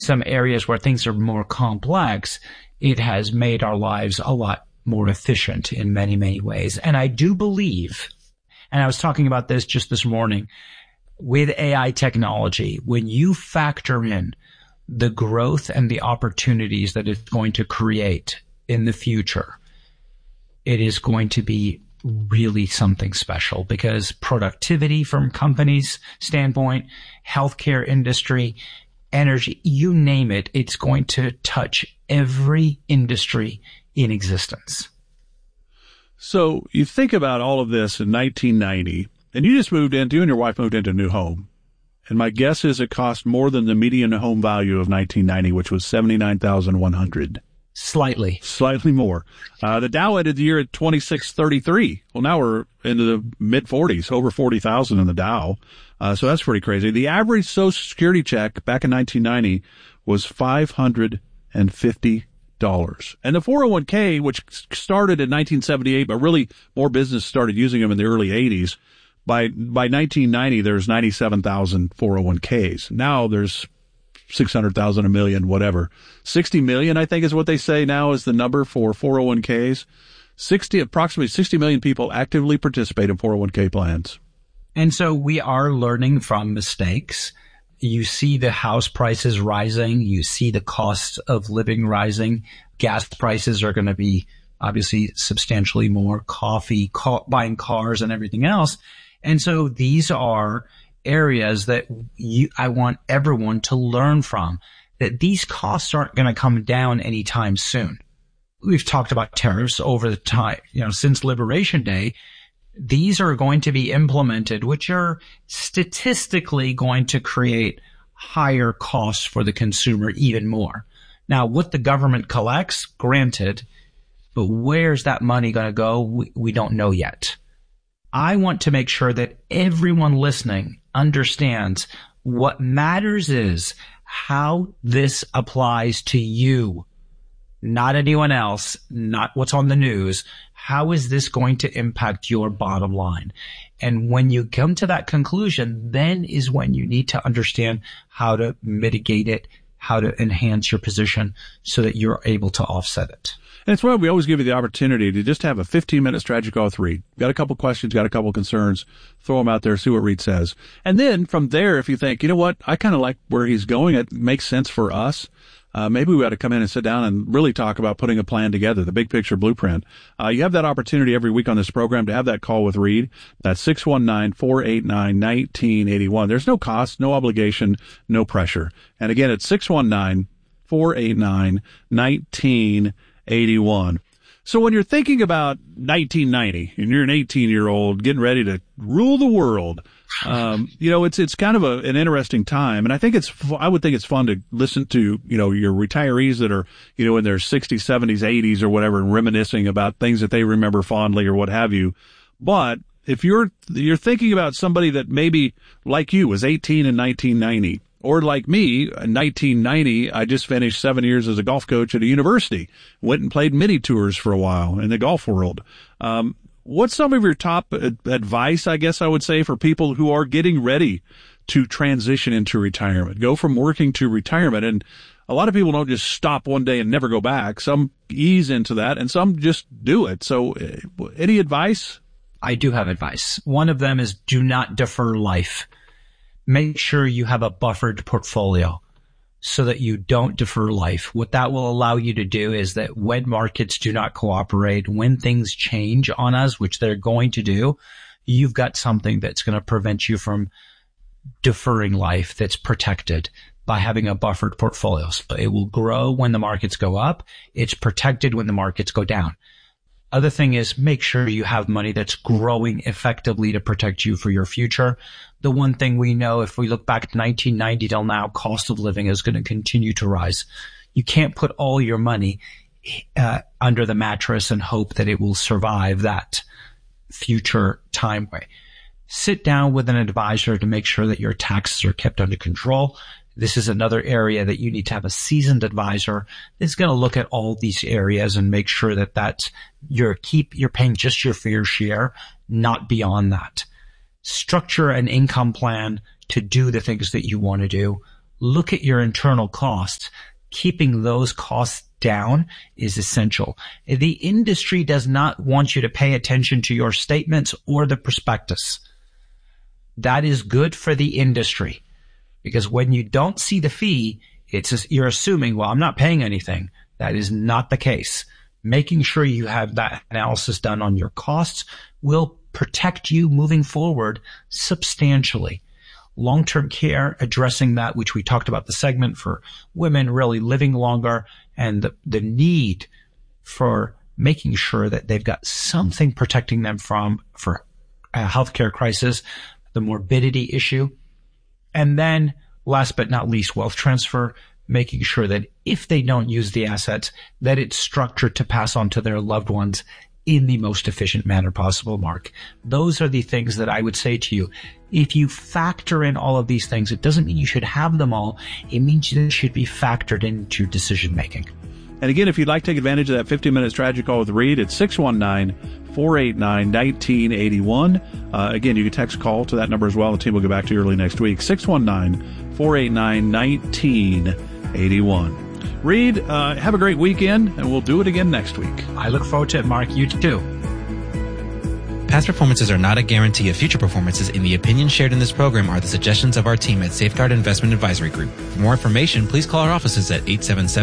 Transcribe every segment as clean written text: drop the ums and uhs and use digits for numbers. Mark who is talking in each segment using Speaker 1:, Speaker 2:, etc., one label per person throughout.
Speaker 1: some areas where things are more complex, it has made our lives a lot more efficient in many, many ways. And I do believe, and I was talking about this just this morning, with AI technology, when you factor in the growth and the opportunities that it's going to create in the future, it is going to be really something special, because productivity from companies' standpoint, healthcare industry, energy, you name it, it's going to touch every industry in existence.
Speaker 2: So you think about all of this in 1990, and you and your wife moved into a new home. And my guess is it cost more than the median home value of 1990, which was $79,100.
Speaker 1: Slightly
Speaker 2: more. The Dow ended the year at 2633. Well, now we're into the mid 40s, over 40,000 in the Dow. So that's pretty crazy. The average Social Security check back in 1990 was $550. And the 401k, which started in 1978, but really more business started using them in the early 80s. By 1990, there's 97,000 401ks. Now there's 600,000, a million, whatever. 60 million, I think, is what they say now is the number for 401ks. Approximately 60 million people actively participate in 401k plans.
Speaker 1: And so we are learning from mistakes. You see the house prices rising. You see the cost of living rising. Gas prices are going to be obviously substantially more, buying cars and everything else. And so these are areas that I want everyone to learn from, that these costs aren't going to come down anytime soon. We've talked about tariffs over the time, since Liberation Day. These are going to be implemented, which are statistically going to create higher costs for the consumer even more. Now, what the government collects, granted, but where's that money going to go? We don't know yet. I want to make sure that everyone listening understands what matters is how this applies to you, not anyone else, not what's on the news. How is this going to impact your bottom line? And when you come to that conclusion, then is when you need to understand how to mitigate it, how to enhance your position so that you're able to offset it.
Speaker 2: And it's why we always give you the opportunity to just have a 15-minute strategy call with Reed. Got a couple questions, got a couple concerns, throw them out there, see what Reed says. And then from there, if you think, you know what, I kind of like where he's going, it makes sense for us, maybe we ought to come in and sit down and really talk about putting a plan together, the big picture blueprint. You have that opportunity every week on this program to have that call with Reed. That's 619-489-1981. There's no cost, no obligation, no pressure. And again, it's 619-489-1981. So when you're thinking about 1990 and you're an 18-year-old getting ready to rule the world, it's kind of an interesting time. And I would think it's fun to listen to, your retirees that are, in their 60s, 70s, 80s or whatever, and reminiscing about things that they remember fondly or what have you. But if you're thinking about somebody that maybe like you was 18 in 1990, or like me, in 1990, I just finished 7 years as a golf coach at a university. Went and played mini tours for a while in the golf world. What's some of your top advice, I guess I would say, for people who are getting ready to transition into retirement, go from working to retirement? And a lot of people don't just stop one day and never go back. Some ease into that, and some just do it. So any advice?
Speaker 1: I do have advice. One of them is do not defer life. Make sure you have a buffered portfolio so that you don't defer life. What that will allow you to do is that when markets do not cooperate, when things change on us, which they're going to do, you've got something that's going to prevent you from deferring life, that's protected by having a buffered portfolio. So it will grow when the markets go up. It's protected when the markets go down. Other thing is make sure you have money that's growing effectively to protect you for your future. The one thing we know, if we look back to 1990 till now, cost of living is going to continue to rise. You can't put all your money under the mattress and hope that it will survive that future time way. Sit down with an advisor to make sure that your taxes are kept under control. This is another area that you need to have a seasoned advisor that's going to look at all these areas and make sure that you're paying just your fair share, not beyond that. Structure an income plan to do the things that you want to do. look at your internal costs. Keeping those costs down is essential. The industry does not want you to pay attention to your statements or the prospectus. That is good for the industry, because when you don't see the fee, you're assuming, well, I'm not paying anything. That is not the case. Making sure you have that analysis done on your costs will protect you moving forward substantially. Long-term care, addressing that, which we talked about the segment for women really living longer, and the need for making sure that they've got something protecting them for a healthcare crisis, the morbidity issue. And then last but not least, wealth transfer, making sure that if they don't use the assets, that it's structured to pass on to their loved ones in the most efficient manner possible, Mark. Those are the things that I would say to you. If you factor in all of these things, it doesn't mean you should have them all. It means they should be factored into your decision making.
Speaker 2: And again, if you'd like to take advantage of that 15-minute strategy call with Reed, it's 619-489-1981. Again, you can text call to that number as well. The team will get back to you early next week. 619-489-1981. Reed, have a great weekend, and we'll do it again next week.
Speaker 1: I look forward to it, Mark. You too.
Speaker 3: Past performances are not a guarantee of future performances, and the opinions shared in this program are the suggestions of our team at Safeguard Investment Advisory Group. For more information, please call our offices at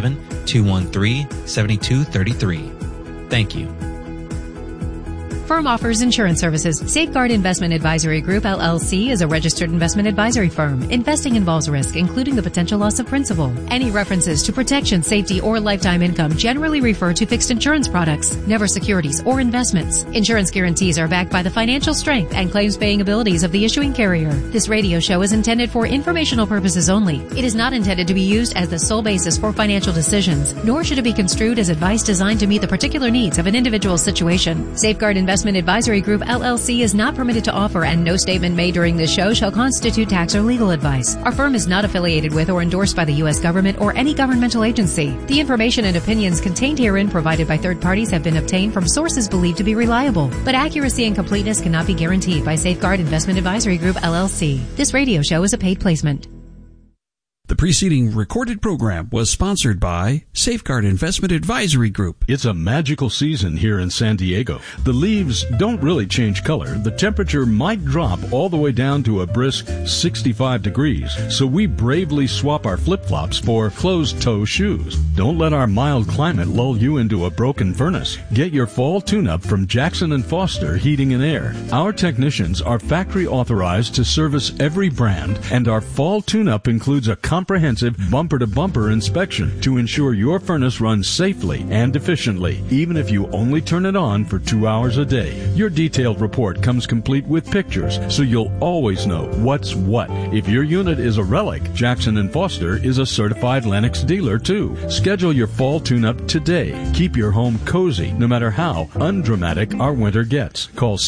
Speaker 3: 877-213-7233. Thank you.
Speaker 4: Firm offers insurance services. Safeguard Investment Advisory Group, LLC, is a registered investment advisory firm. Investing involves risk, including the potential loss of principal. Any references to protection, safety, or lifetime income generally refer to fixed insurance products, never securities or investments. Insurance guarantees are backed by the financial strength and claims-paying abilities of the issuing carrier. This radio show is intended for informational purposes only. It is not intended to be used as the sole basis for financial decisions, nor should it be construed as advice designed to meet the particular needs of an individual situation. Safeguard Investment Advisory Group, LLC is not permitted to offer, and no statement made during this show shall constitute tax or legal advice. Our firm is not affiliated with or endorsed by the U.S. government or any governmental agency. The information and opinions contained herein provided by third parties have been obtained from sources believed to be reliable, but accuracy and completeness cannot be guaranteed by Safeguard Investment Advisory Group, LLC. This radio show is a paid placement.
Speaker 5: The preceding recorded program was sponsored by Safeguard Investment Advisory Group.
Speaker 6: It's a magical season here in San Diego. The leaves don't really change color. The temperature might drop all the way down to a brisk 65 degrees. So we bravely swap our flip-flops for closed-toe shoes. Don't let our mild climate lull you into a broken furnace. Get your fall tune-up from Jackson & Foster Heating and Air. Our technicians are factory authorized to service every brand, and our fall tune-up includes a comprehensive bumper-to-bumper inspection to ensure your furnace runs safely and efficiently, even if you only turn it on for 2 hours a day. Your detailed report comes complete with pictures, so you'll always know what's what. If your unit is a relic, Jackson & Foster is a certified Lennox dealer, too. Schedule your fall tune-up today. Keep your home cozy, no matter how undramatic our winter gets. Call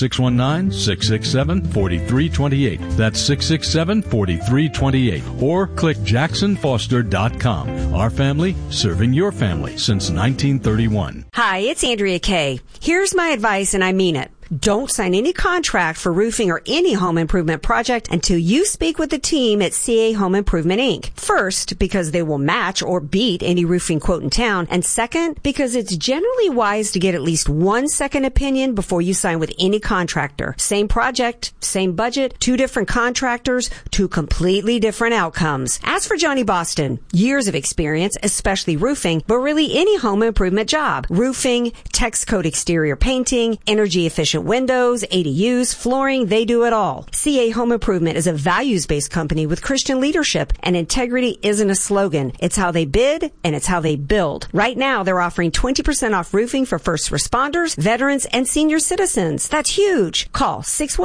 Speaker 6: 619-667-4328. That's 667-4328. Or click JacksonFoster.com. Our family serving your family since 1931.
Speaker 7: Hi, it's Andrea Kay. Here's my advice, and I mean it. Don't sign any contract for roofing or any home improvement project until you speak with the team at CA Home Improvement, Inc. First, because they will match or beat any roofing quote in town. And second, because it's generally wise to get at least 1 second opinion before you sign with any contractor. Same project, same budget, 2 different contractors, 2 completely different outcomes. Ask for Johnny Boston. Years of experience, especially roofing, but really any home improvement job. Roofing, text code exterior painting, energy efficient windows, ADUs, flooring, they do it all. CA Home Improvement is a values-based company with Christian leadership, and integrity isn't a slogan. It's how they bid, and it's how they build. Right now, they're offering 20% off roofing for first responders, veterans, and senior citizens. That's huge. Call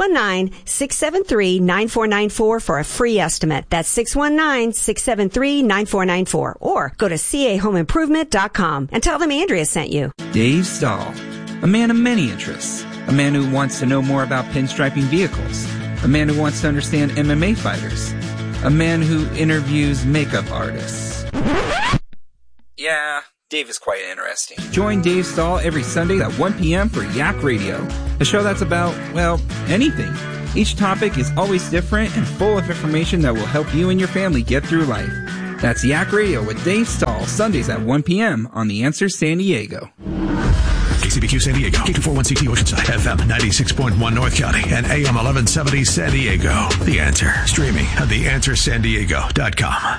Speaker 7: 619-673-9494 for a free estimate. That's 619-673-9494. Or go to cahomeimprovement.com and tell them Andrea sent you.
Speaker 8: Dave Stahl, a man of many interests. A man who wants to know more about pinstriping vehicles. A man who wants to understand MMA fighters. A man who interviews makeup artists. Yeah, Dave is quite interesting. Join Dave Stahl every Sunday at 1 p.m. for Yak Radio, a show that's about, well, anything. Each topic is always different and full of information that will help you and your family get through life. That's Yak Radio with Dave Stahl, Sundays at 1 p.m. on The Answer San Diego.
Speaker 9: KCBQ San Diego, K241CT Oceanside, FM 96.1 North County, and AM 1170 San Diego. The Answer, streaming at theanswersandiego.com.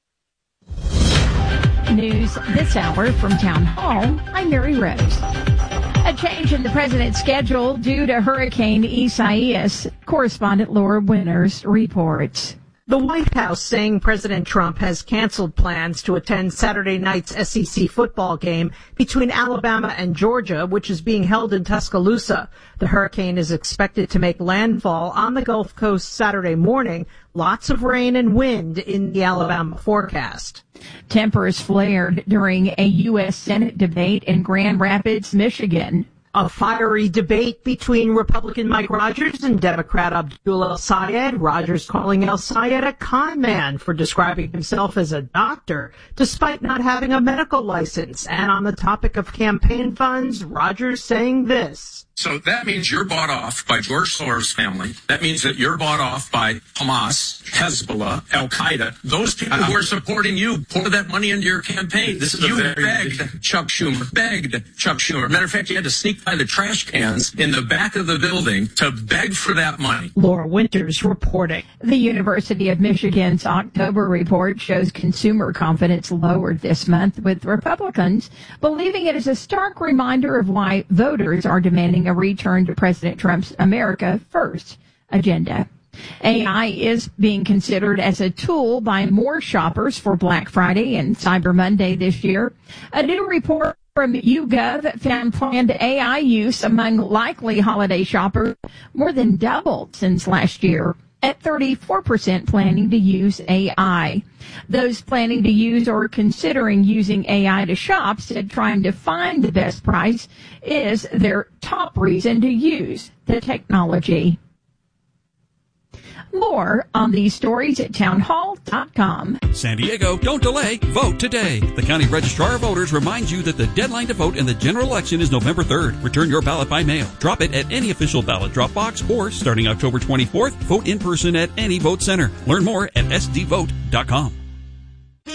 Speaker 10: News this hour from Town Hall. I'm Mary Rose. A change in the president's schedule due to Hurricane Isaias. Correspondent Laura Winters reports.
Speaker 11: The White House saying President Trump has canceled plans to attend Saturday night's SEC football game between Alabama and Georgia, which is being held in Tuscaloosa. The hurricane is expected to make landfall on the Gulf Coast Saturday morning. Lots of rain and wind in the Alabama forecast.
Speaker 10: Tempers flared during a U.S. Senate debate in Grand Rapids, Michigan.
Speaker 11: A fiery debate between Republican Mike Rogers and Democrat Abdul El-Sayed. Rogers calling El-Sayed a con man for describing himself as a doctor, despite not having a medical license. And on the topic of campaign funds, Rogers saying this.
Speaker 12: So that means you're bought off by George Soros' family. That means that you're bought off by Hamas, Hezbollah, Al-Qaeda. Those people who are supporting you pour that money into your campaign. You begged Chuck Schumer. Matter of fact, you had to sneak by the trash cans in the back of the building to beg for that money.
Speaker 11: Laura Winters reporting.
Speaker 10: The University of Michigan's October report shows consumer confidence lowered this month, with Republicans believing it is a stark reminder of why voters are demanding a return to President Trump's America First agenda. AI is being considered as a tool by more shoppers for Black Friday and Cyber Monday this year. A new report from YouGov found planned AI use among likely holiday shoppers more than doubled since last year, at 34% planning to use AI. Those planning to use or considering using AI to shop said trying to find the best price is their top reason to use the technology. More on these stories at townhall.com.
Speaker 5: San Diego, don't delay. Vote today. The County Registrar of Voters reminds you that the deadline to vote in the general election is November 3rd. Return your ballot by mail. Drop it at any official ballot drop box, or starting October 24th, vote in person at any vote center. Learn more at sdvote.com.